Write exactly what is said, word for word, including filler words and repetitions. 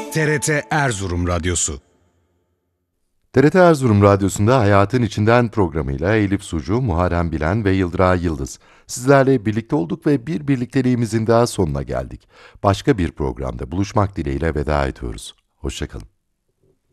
T R T Erzurum Radyosu. T R T Erzurum Radyosu'nda Hayatın İçinden programıyla Elif Sucu, Muharrem Bilen ve Yıldıray Yıldız. Sizlerle birlikte olduk ve bir birlikteliğimizin daha sonuna geldik. Başka bir programda buluşmak dileğiyle veda ediyoruz. Hoşça kalın.